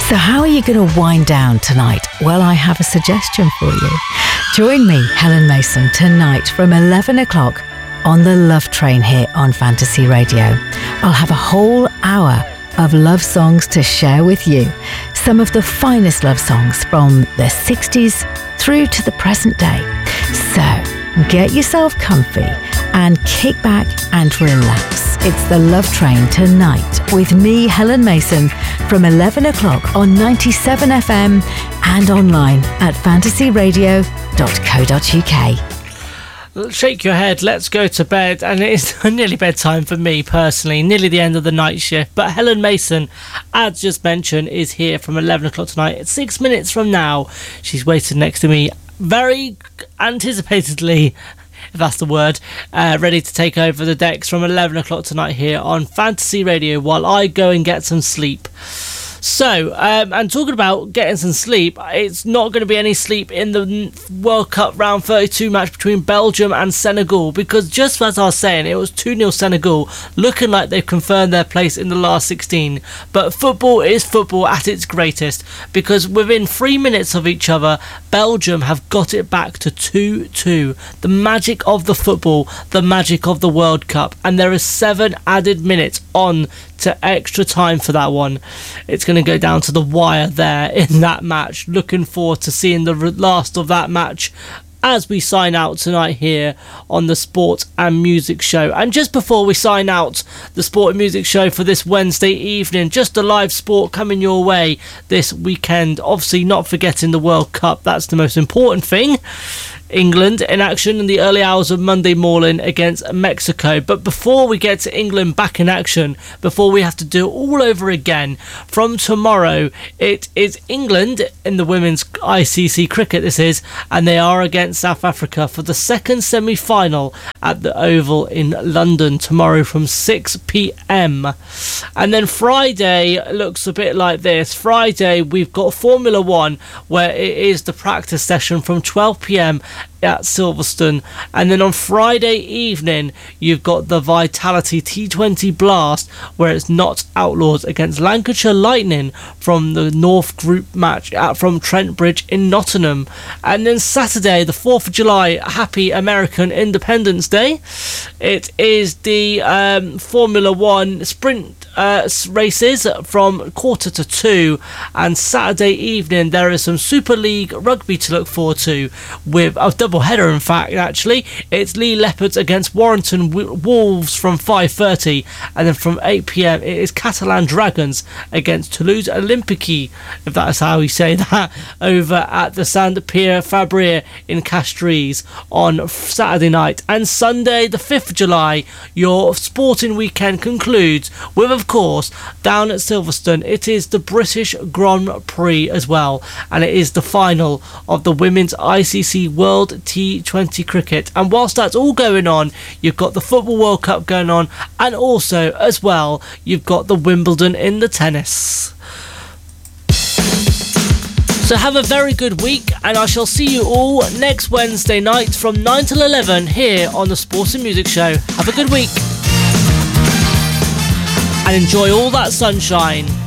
So how are you going to wind down tonight? Well, I have a suggestion for you. Join me, Helen Mason, tonight from 11 o'clock on the Love Train here on Fantasy Radio. I'll have a whole hour of love songs to share with you. Some of the finest love songs from the 60s through to the present day. So get yourself comfy and kick back and relax. It's the Love Train tonight with me, Helen Mason, from 11 o'clock on 97 FM and online at fantasyradio.co.uk. Shake your head, let's go to bed. And it's nearly bedtime for me personally, nearly the end of the night shift. But Helen Mason, as just mentioned, is here from 11 o'clock tonight. It's 6 minutes from now. She's waiting next to me, very anticipatedly, if that's the word, ready to take over the decks from 11 o'clock tonight here on Fantasy Radio while I go and get some sleep. So, and talking about getting some sleep, it's not going to be any sleep in the World Cup round 32 match between Belgium and Senegal, because just as I was saying, it was 2-0 Senegal, looking like they've confirmed their place in the last 16. But football is football at its greatest, because within 3 minutes of each other, Belgium have got it back to 2-2. The magic of the football, the magic of the World Cup, and there is 7 added minutes on to extra time for that one. It's going to go down to the wire there in that match. Looking forward to seeing the last of that match as we sign out tonight here on the Sport and Music Show. And just before we sign out the Sport and Music Show for this Wednesday evening, just a live sport coming your way this weekend. Obviously not forgetting the World Cup, that's the most important thing. England in action in the early hours of Monday morning against Mexico. But before we get to England back in action, before we have to do it all over again, from tomorrow it is England in the women's ICC cricket, this is, and they are against South Africa for the second semi-final at the Oval in London tomorrow from 6 p.m. And then Friday looks a bit like this. Friday we've got Formula 1 where it is the practice session from 12 p.m. at Silverstone, and then on Friday evening you've got the Vitality T20 Blast where it's Not Outlaws against Lancashire Lightning from the North Group match from Trent Bridge in Nottingham. And then Saturday the 4th of July, happy American Independence Day, it is the Formula 1 sprint races from 1:45, and Saturday evening there is some Super League rugby to look forward to with a double header. In fact, actually, it's Lee Leopards against Warrington Wolves from 5:30, and then from 8 p.m. it is Catalan Dragons against Toulouse Olympique, if that is how we say that, over at the Sant Pierre Fabrier in Castries on Saturday night. And Sunday the 5th of July your sporting weekend concludes with, of course, down at Silverstone, it is the British Grand Prix as well, and it is the final of the women's ICC World T20 cricket. And whilst that's all going on, you've got the Football World Cup going on, and also as well you've got the Wimbledon in the tennis. So have a very good week, and I shall see you all next Wednesday night from 9 till 11 here on the Sports and Music Show. Have a good week and enjoy all that sunshine.